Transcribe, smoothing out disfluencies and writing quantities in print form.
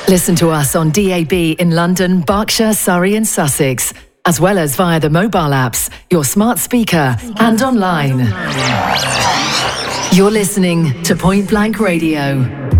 Listen to us on DAB in London, Berkshire, Surrey and Sussex, as well as via the mobile apps, your smart speaker and online. You're listening to Point Blank Radio.